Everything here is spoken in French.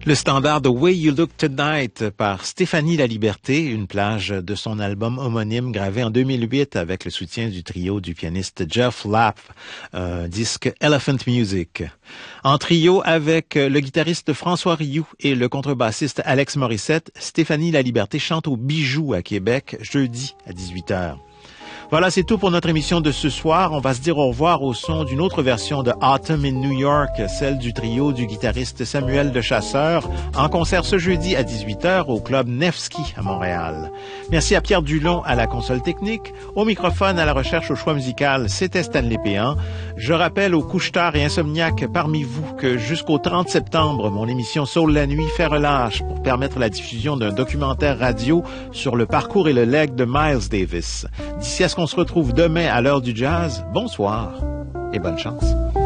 Le standard The Way You Look Tonight par Stéphanie Laliberté, une plage de son album homonyme gravé en 2008 avec le soutien du trio du pianiste Jeff Lapp, disque Elephant Music. En trio avec le guitariste François Rioux et le contrebassiste Alex Morissette, Stéphanie Laliberté chante au Bijou à Québec jeudi à 18h. Voilà, c'est tout pour notre émission de ce soir. On va se dire au revoir au son d'une autre version de Autumn in New York, celle du trio du guitariste Samuel de Chasseur, en concert ce jeudi à 18h au Club Nevsky à Montréal. Merci à Pierre Dulon à la console technique. Au microphone, à la recherche au choix musical, c'était Stanley Péan. Je rappelle aux couche-tard et insomniaques parmi vous que jusqu'au 30 septembre, mon émission Soul la nuit fait relâche pour permettre la diffusion d'un documentaire radio sur le parcours et le legs de Miles Davis. D'ici à ce qu'on se retrouve demain à l'heure du jazz, bonsoir et bonne chance.